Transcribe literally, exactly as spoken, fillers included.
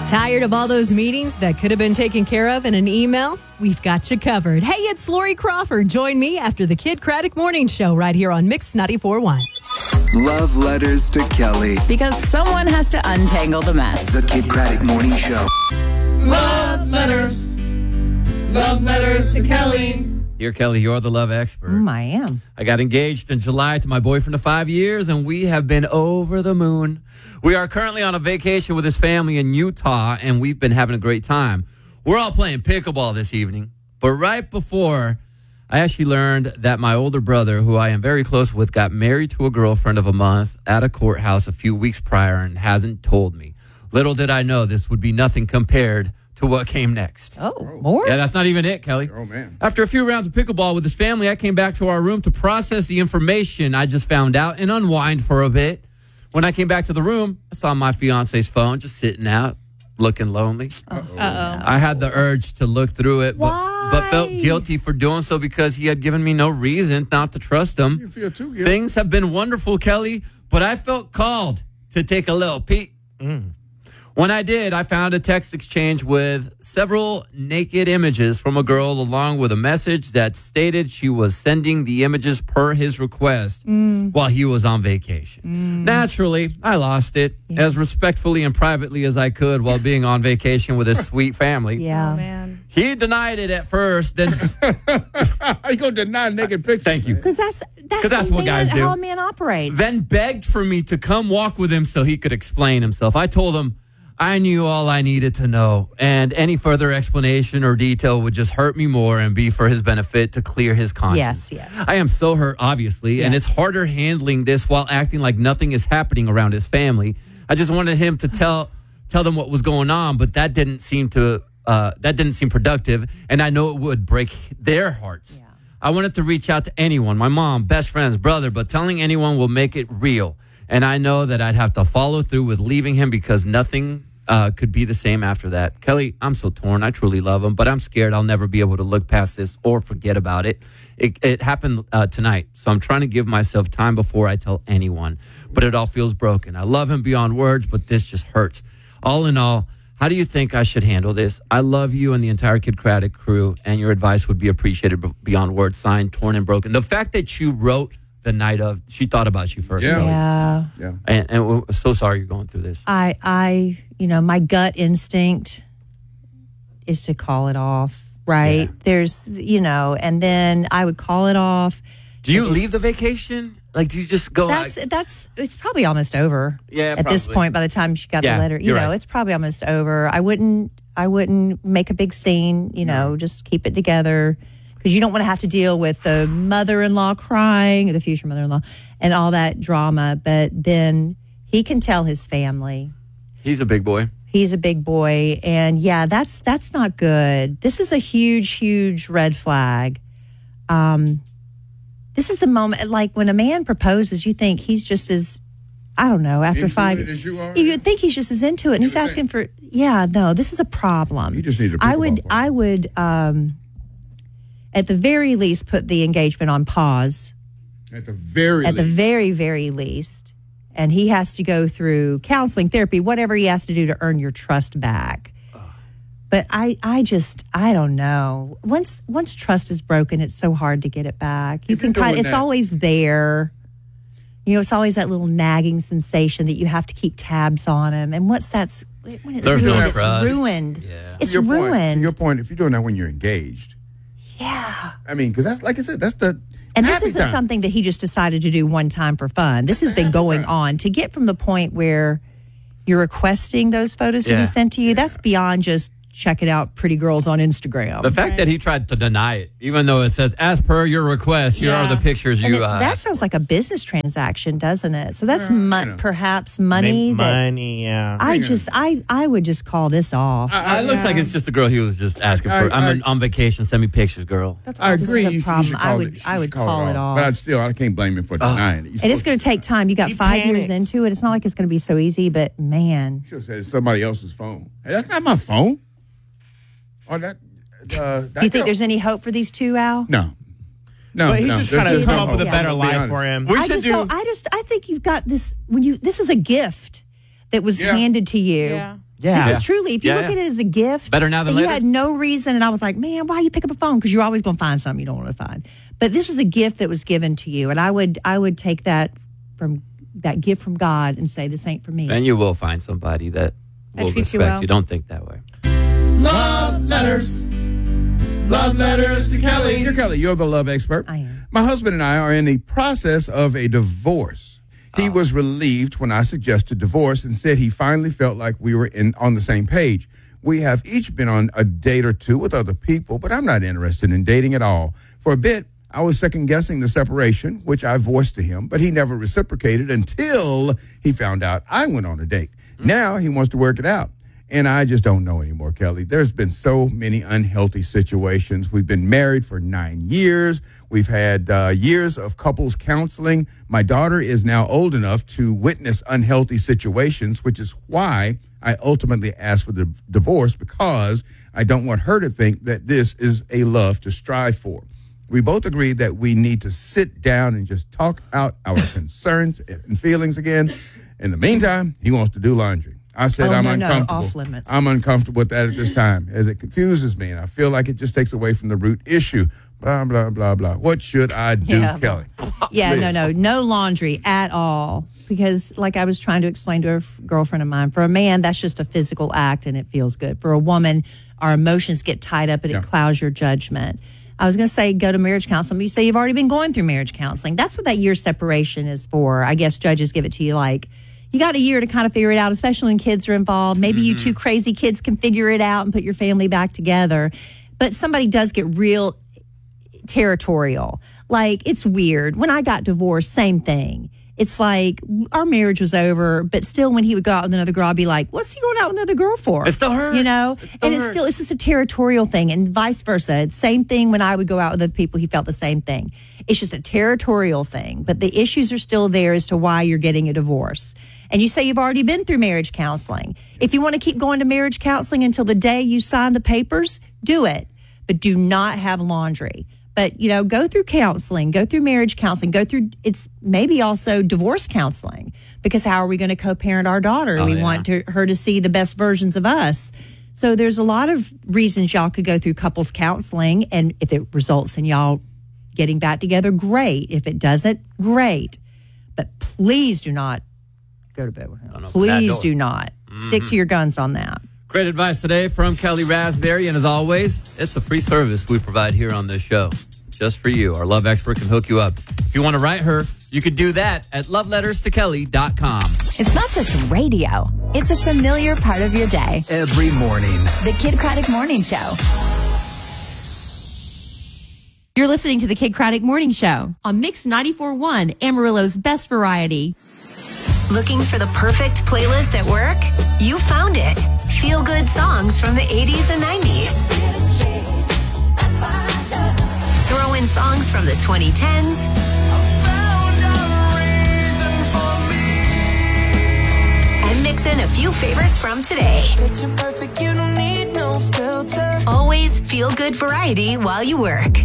Tired of all those meetings that could have been taken care of in an email? We've got you covered. Hey, it's Lori Crawford. Join me after the Kid Craddock Morning Show right here on Mix ninety-four point one. Love letters to Kelly. Because someone has to untangle the mess. The Kid Craddock Morning Show. Love letters. Love letters to Kelly. Dear Kelly, you're the love expert. Mm, I am. I got engaged in July to my boyfriend of five years, and we have been over the moon. We are currently on a vacation with his family in Utah, and we've been having a great time. We're all playing pickleball this evening. But right before, I actually learned that my older brother, who I am very close with, got married to a girlfriend of a month at a courthouse a few weeks prior and hasn't told me. Little did I know this would be nothing compared to what came next. Oh, more? Yeah, that's not even it, Kelly. Oh, man. After a few rounds of pickleball with his family, I came back to our room to process the information I just found out and unwind for a bit. When I came back to the room, I saw my fiance's phone just sitting out, looking lonely. Uh-oh. I had the urge to look through it, but, Why? but felt guilty for doing so because he had given me no reason not to trust him. You feel too guilty. Things have been wonderful, Kelly, but I felt called to take a little peek. Mm. When I did, I found a text exchange with several naked images from a girl along with a message that stated she was sending the images per his request mm. while he was on vacation. Mm. Naturally, I lost it yeah. as respectfully and privately as I could while being on vacation with his sweet family. Yeah. Oh, man. He denied it at first, then... How you going to deny naked pictures? Thank you. Because that's, that's, that's the what man, guys do. how a man operates. Then begged for me to come walk with him so he could explain himself. I told him I knew all I needed to know, and any further explanation or detail would just hurt me more and be for his benefit to clear his conscience. Yes, yes. I am so hurt, obviously, yes. and it's harder handling this while acting like nothing is happening around his family. I just wanted him to tell tell them what was going on, but that didn't seem to uh, that didn't seem productive, and I know it would break their hearts. Yeah. I wanted to reach out to anyone, my mom, best friends, brother, but telling anyone will make it real. And I know that I'd have to follow through with leaving him because nothing uh, could be the same after that. Kelly, I'm so torn. I truly love him, but I'm scared I'll never be able to look past this or forget about it. It, it happened uh, tonight, so I'm trying to give myself time before I tell anyone. But it all feels broken. I love him beyond words, but this just hurts. All in all, how do you think I should handle this? I love you and the entire Kid Craddock crew, and your advice would be appreciated beyond words. Signed, Torn and Broken. The fact that you wrote the night of, she thought about you first. Yeah. Yeah. Yeah. And, and we're so sorry you're going through this. I, I, you know, my gut instinct is to call it off, right? Yeah. There's, you know, and then I would call it off. Do you leave the vacation? Like, do you just go? That's, like, that's, it's probably almost over. Yeah, At this probably. point, by the time she got Yeah, the letter, you you're know, right. it's probably almost over. I wouldn't, I wouldn't make a big scene, you know, just keep it together. Because you don't want to have to deal with the mother-in-law crying, the future mother-in-law, and all that drama. But then he can tell his family. He's a big boy. He's a big boy. And, yeah, that's that's not good. This is a huge, huge red flag. Um, this is the moment, like, when a man proposes, you think he's just as, I don't know, after Into five. it as you are? You would think he's just as into it. And he's would asking for, yeah, no, this is a problem. He just needs a I pickleball would, ball. I would, um, at the very least, put the engagement on pause. At the very At the least. very, very least. And he has to go through counseling, therapy, whatever he has to do to earn your trust back. But I, I just, I don't know. Once once trust is broken, it's so hard to get it back. You If you're can kind doing it's that- always there. You know, it's always that little nagging sensation that you have to keep tabs on him. And once that's, when it's There's no ruined, it's trust. ruined. Yeah. It's to your Point, to ruined. your point, if you're doing that when you're engaged, Yeah. I mean, because that's, like I said, that's the And this happy isn't time. something that he just decided to do one time for fun. This has been going on. To get from the point where you're requesting those photos to Yeah. be sent to you, that's beyond just checking out pretty girls on Instagram. The fact that he tried to deny it, even though it says, as per your request, here Yeah. are the pictures And you... it- Uh, that sounds like a business transaction, doesn't it? So that's Yeah, mo- you know. perhaps money. Make that money, yeah. I Hang on. just, I, I would just call this off. it looks like it's just the girl he was just asking for. I- I'm I- on- on vacation, send me pictures, girl. That's I this agree. is a You should- you problem. should I call would, it, you I should would call, call it off. But I still, I can't blame him for denying it. And it's going to take time. You got He five years panicked. into it. It's not like it's going to be so easy. But man, should have said it's somebody else's phone. Hey, that's not my phone. Or that. Uh, that do you think girl- there's any hope for these two, Al? No. No. But he's no, just there's- trying to there's come no up with a hope. better I'll be life honest. for him. We I should just do... don't. I just. I think you've got this. When you. This is a gift that was Yeah. handed to you. Yeah. Yeah. This is truly, if you Yeah, look yeah. at it as a gift, Better now than that you later. had no reason, and I was like, man, why you pick up a phone? Because you're always going to find something you don't want to find. But this was a gift that was given to you, and I would, I would take that from that gift from God and say, this ain't for me. And you will find somebody that That will treats you respect well. you. Don't think that way. Love letters. Love letters to Kelly. Dear Kelly, you're the love expert. I am. My husband and I are in the process of a divorce. He was relieved when I suggested divorce and said he finally felt like we were in on the same page. We have each been on a date or two with other people, but I'm not interested in dating at all. For a bit, I was second guessing the separation, which I voiced to him, but he never reciprocated until he found out I went on a date. Now he wants to work it out. And I just don't know anymore, Kelly. There's been so many unhealthy situations. We've been married for nine years. We've had uh, years of couples counseling. My daughter is now old enough to witness unhealthy situations, which is why I ultimately asked for the divorce, because I don't want her to think that this is a love to strive for. We both agreed that we need to sit down and just talk out our concerns and feelings again. In the meantime, he wants to do laundry. I said Oh, I'm no, no, uncomfortable. off limits. I'm uncomfortable with that at this time, as it confuses me, and I feel like it just takes away from the root issue. Blah, blah, blah, blah. What should I do, Yeah. Kelly? Yeah, no, Please. no, no laundry at all. Because, like I was trying to explain to a f- girlfriend of mine, for a man, that's just a physical act and it feels good. For a woman, our emotions get tied up and Yeah. it clouds your judgment. I was going to say go to marriage counseling, but you say you've already been going through marriage counseling. That's what that year separation is for. I guess judges give it to you like, you got a year to kind of figure it out, especially when kids are involved. Maybe you two crazy kids can figure it out and put your family back together. But somebody does get real territorial. Like, it's weird. When I got divorced, same thing. It's like our marriage was over, but still when he would go out with another girl, I'd be like, what's he going out with another girl for? It still hurts. You know? It still and it's hurts. still, it's just a territorial thing, and vice versa. It's same thing when I would go out with other people, he felt the same thing. It's just a territorial thing, but the issues are still there as to why you're getting a divorce. And you say you've already been through marriage counseling. If you want to keep going to marriage counseling until the day you sign the papers, do it. But do not have laundry. But, you know, go through counseling, go through marriage counseling, go through, it's maybe also divorce counseling, because how are we going to co-parent our daughter? Oh, we yeah. want to, her to see the best versions of us. So there's a lot of reasons y'all could go through couples counseling. And if it results in y'all getting back together, great. If it doesn't, great. But please do not go to bed with him. Don't open that Please door. do not. Stick to your guns on that. Great advice today from Kelly Raspberry. And as always, it's a free service we provide here on this show. Just for you. Our love expert can hook you up. If you want to write her, you can do that at love letters to kelly dot com. It's not just radio. It's a familiar part of your day. Every morning. The Kid Craddock Morning Show. You're listening to the Kid Craddock Morning Show on Mix ninety-four point one, Amarillo's best variety. Looking for the perfect playlist at work? You found it. Feel good songs from the eighties and nineties. Throw in songs from the twenty tens. And mix in a few favorites from today. Always feel good variety while you work.